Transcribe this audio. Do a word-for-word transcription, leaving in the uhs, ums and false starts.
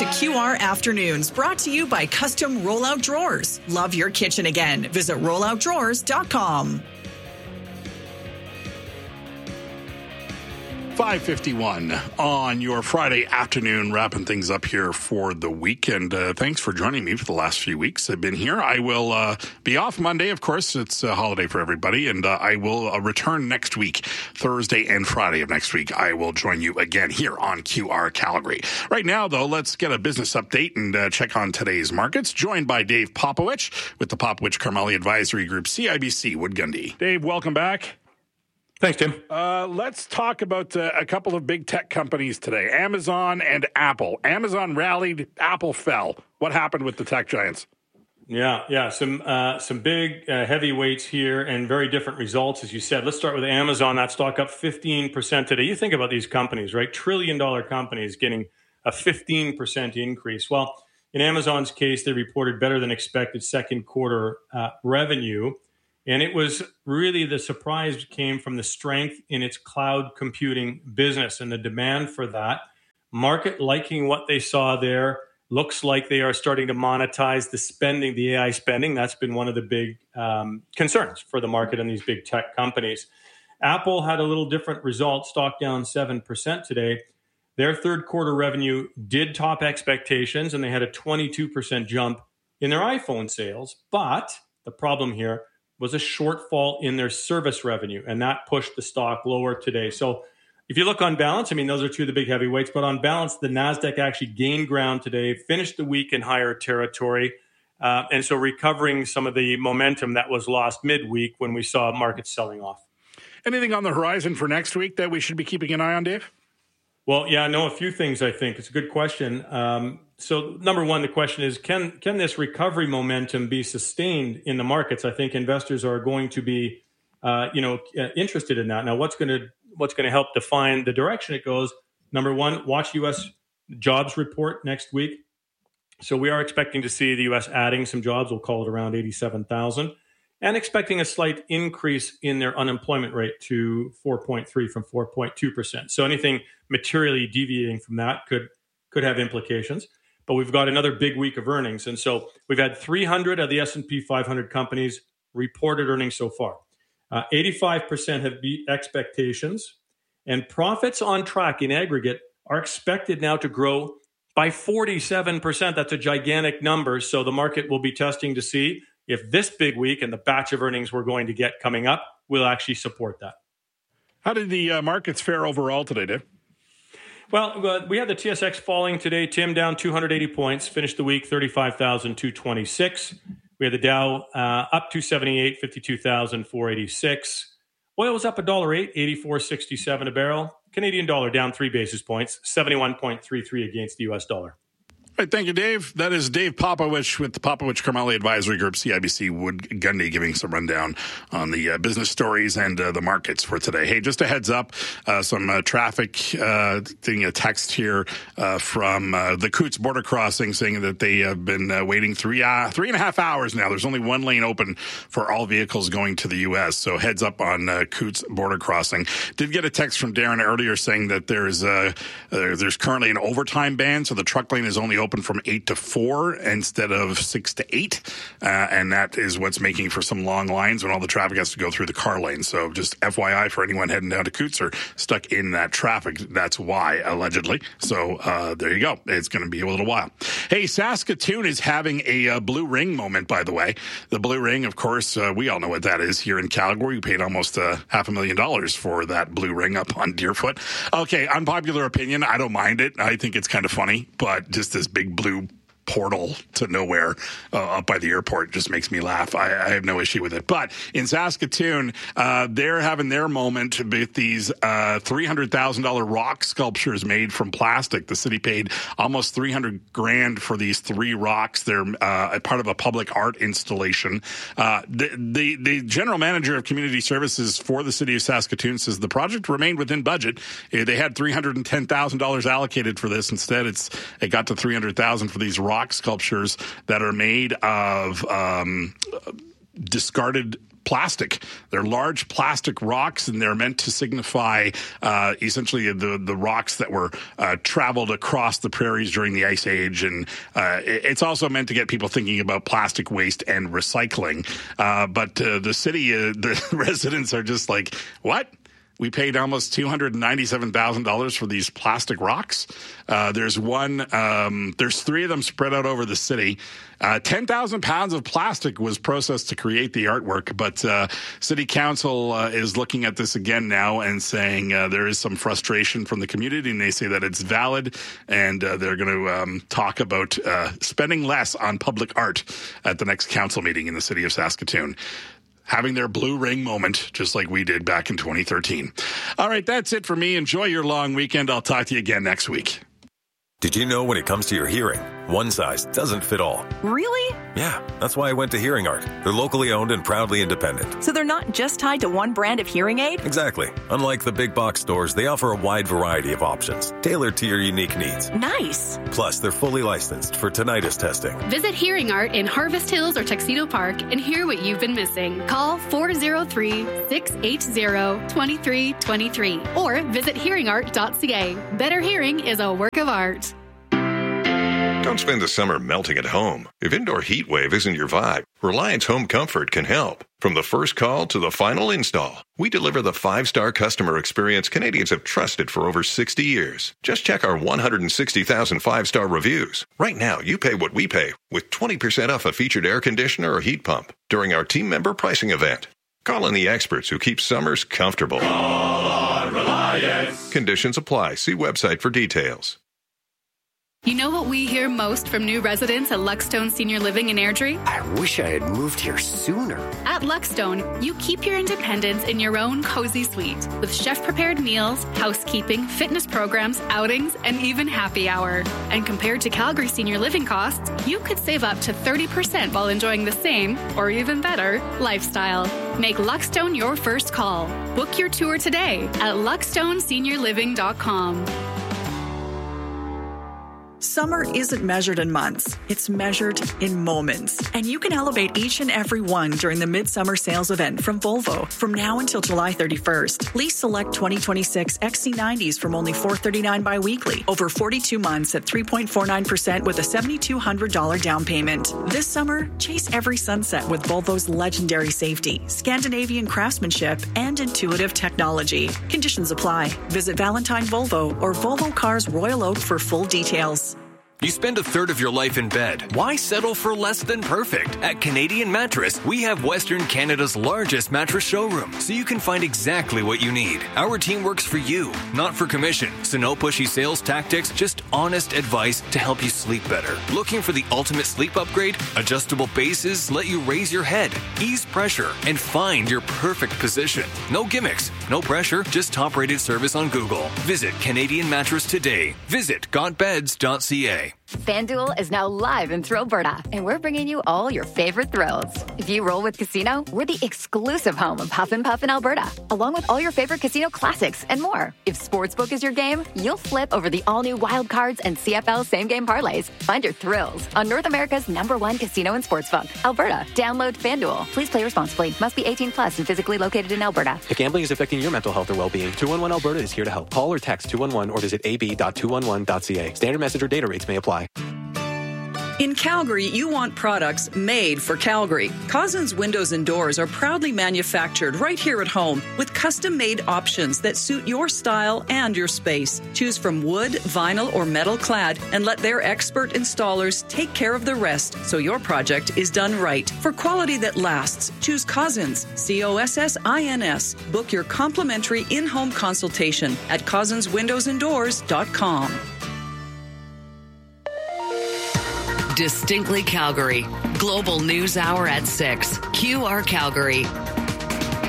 to Q R Afternoons, brought to you by Custom Rollout Drawers. Love your kitchen again. Visit rollout drawers dot com. five fifty-one on your Friday afternoon, wrapping things up here for the week. And uh, thanks for joining me for the last few weeks. I've been here. I will uh, be off Monday, of course. It's a holiday for everybody. And uh, I will uh, return next week, Thursday and Friday of next week. I will join you again here on Q R Calgary. Right now, though, let's get a business update and uh, check on today's markets. Joined by Dave Popowich with the Popowich Karmali Advisory Group, C I B C Wood Gundy. Dave, welcome back. Thanks, Tim. Uh, let's talk about uh, a couple of big tech companies today, Amazon and Apple. Amazon rallied, Apple fell. What happened with the tech giants? Yeah, yeah, some uh, some big uh, heavyweights here and very different results, as you said. Let's start with Amazon. That stock up fifteen percent today. You think about these companies, right? Trillion dollar companies getting a fifteen percent increase. Well, in Amazon's case, they reported better than expected second quarter uh, revenue. And it was really the surprise came from the strength in its cloud computing business and the demand for that. Market liking what they saw there. Looks like they are starting to monetize the spending, the A I spending. That's been one of the big um, concerns for the market and these big tech companies. Apple had a little different result, stock down seven percent today. Their third quarter revenue did top expectations, and they had a twenty-two percent jump in their iPhone sales. But the problem here was a shortfall in their service revenue, and that pushed the stock lower today. So if you look on balance, I mean, those are two of the big heavyweights, but on balance, the NASDAQ actually gained ground today, finished the week in higher territory, uh, and so recovering some of the momentum that was lost midweek when we saw markets selling off. Anything on the horizon for next week that we should be keeping an eye on, Dave? Well, yeah, no, a few things, I think. It's a good question. Um, so number one, the question is, can can this recovery momentum be sustained in the markets? I think investors are going to be, uh, you know, interested in that. Now, what's going to what's going to help define the direction it goes? Number one, watch U S jobs report next week. So we are expecting to see the U S adding some jobs. We'll call it around eighty-seven thousand. And expecting a slight increase in their unemployment rate to four point three from four point two percent. So anything materially deviating from that could could have implications. But we've got another big week of earnings. And so we've had three hundred of the S and P five hundred companies reported earnings so far. Uh, eighty-five percent have beat expectations. And profits on track in aggregate are expected now to grow by forty-seven percent. That's a gigantic number. So the market will be testing to see if this big week and the batch of earnings we're going to get coming up will actually support that. How did the uh, markets fare overall today, Dave? Well, uh, we had the T S X falling today. Tim down two hundred eighty points, finished the week thirty-five thousand two hundred twenty-six. We had the Dow uh, up two seventy-eight, fifty-two thousand four hundred eighty-six. Oil was up one dollar eight, eighty-four sixty-seven a barrel. Canadian dollar down three basis points, seventy-one point three three against the U S dollar. All right, thank you, Dave. That is Dave Popowich with the Popowich Karmali Advisory Group, C I B C Wood Gundy, giving some rundown on the uh, business stories and uh, the markets for today. Hey, just a heads up, uh, some uh, traffic, uh, getting a text here uh, from uh, the Coutts border crossing saying that they have been uh, waiting three uh, three and a half hours now. There's only one lane open for all vehicles going to the U S, so heads up on uh, Coutts border crossing. Did get a text from Darren earlier saying that there's uh, uh, there's currently an overtime ban, so the truck lane is only open from eight to four instead of six to eight. Uh, and that is what's making for some long lines when all the traffic has to go through the car lane. So just F Y I for anyone heading down to Coutts or stuck in that traffic. That's why, allegedly. So uh, there you go. It's going to be a little while. Hey, Saskatoon is having a uh, blue ring moment, by the way. The blue ring, of course, uh, we all know what that is here in Calgary. We paid almost uh, half a million dollars for that blue ring up on Deerfoot. Okay, unpopular opinion. I don't mind it. I think it's kind of funny, but just this big blue portal to nowhere uh, up by the airport just makes me laugh. I, I have no issue with it. But in Saskatoon, uh, they're having their moment with these uh, three hundred thousand dollars rock sculptures made from plastic. The city paid almost three hundred grand for these three rocks. They're uh, part of a public art installation. Uh, the, the, the general manager of community services for the city of Saskatoon says the project remained within budget. They had three hundred ten thousand dollars allocated for this. Instead, it's it got to three hundred thousand dollars for these rock sculptures that are made of um, discarded plastic. They're large plastic rocks, and they're meant to signify uh, essentially the, the rocks that were uh, traveled across the prairies during the Ice Age. And uh, it's also meant to get people thinking about plastic waste and recycling. Uh, but uh, the city, uh, the residents are just like, what? We paid almost two hundred ninety-seven thousand dollars for these plastic rocks. Uh, there's one, um, there's three of them spread out over the city. Uh, ten thousand pounds of plastic was processed to create the artwork, but uh, City Council uh, is looking at this again now and saying uh, there is some frustration from the community, and they say that it's valid, and uh, they're going to um, talk about uh, spending less on public art at the next council meeting in the city of Saskatoon. Having their blue ring moment, just like we did back in twenty thirteen. All right, that's it for me. Enjoy your long weekend. I'll talk to you again next week. Did you know when it comes to your hearing, one size doesn't fit all? Really? Yeah, that's why I went to Hearing Art. They're locally owned and proudly independent. So they're not just tied to one brand of hearing aid? Exactly. Unlike the big box stores, they offer a wide variety of options, tailored to your unique needs. Nice. Plus, they're fully licensed for tinnitus testing. Visit Hearing Art in Harvest Hills or Tuxedo Park and hear what you've been missing. Call four oh three, six eight zero, two three two three or visit hearing art dot c a. Better hearing is a work of art. Don't spend the summer melting at home. If indoor heat wave isn't your vibe, Reliance Home Comfort can help. From the first call to the final install, we deliver the five-star customer experience Canadians have trusted for over sixty years. Just check our one hundred sixty thousand five-star reviews. Right now, you pay what we pay with twenty percent off a featured air conditioner or heat pump during our team member pricing event. Call in the experts who keep summers comfortable. Call on Reliance. Conditions apply. See website for details. You know what we hear most from new residents at Luckstone Senior Living in Airdrie? I wish I had moved here sooner. At Luckstone, you keep your independence in your own cozy suite with chef-prepared meals, housekeeping, fitness programs, outings, and even happy hour. And compared to Calgary Senior Living costs, you could save up to thirty percent while enjoying the same, or even better, lifestyle. Make Luckstone your first call. Book your tour today at luckstone senior living dot com. Summer isn't measured in months, it's measured in moments. And you can elevate each and every one during the Midsummer Sales event from Volvo. From now until July thirty-first, lease select twenty twenty-six X C nineties from only four hundred thirty-nine dollars bi-weekly, over forty-two months at three point four nine percent with a seven thousand two hundred dollars down payment. This summer, chase every sunset with Volvo's legendary safety, Scandinavian craftsmanship, and intuitive technology. Conditions apply. Visit Valentine Volvo or Volvo Cars Royal Oak for full details. You spend a third of your life in bed. Why settle for less than perfect? At Canadian Mattress, we have Western Canada's largest mattress showroom, so you can find exactly what you need. Our team works for you, not for commission. So no pushy sales tactics, just honest advice to help you sleep better. Looking for the ultimate sleep upgrade? Adjustable bases let you raise your head, ease pressure, and find your perfect position. No gimmicks, no pressure, just top-rated service on Google. Visit Canadian Mattress today. Visit got beds dot c a. FanDuel is now live in Thrillberta, and we're bringing you all your favorite thrills. If you roll with Casino, we're the exclusive home of Huff and Puff in Alberta, along with all your favorite casino classics and more. If Sportsbook is your game, you'll flip over the all-new Wild Cards and C F L same-game parlays. Find your thrills on North America's number one casino and sportsbook, Alberta. Download FanDuel. Please play responsibly. Must be eighteen plus and physically located in Alberta. If gambling is affecting your mental health or well-being, two one one Alberta is here to help. Call or text two one one or visit a b dot two one one dot c a. Standard message or data rates may apply. In Calgary, you want products made for Calgary. Cousins Windows and Doors are proudly manufactured right here at home with custom-made options that suit your style and your space. Choose from wood, vinyl, or metal clad and let their expert installers take care of the rest so your project is done right. For quality that lasts, choose Cousins, C O S S I N S. Book your complimentary in-home consultation at cousins windows and doors dot com. Distinctly Calgary. Global News Hour at six. Q R Calgary.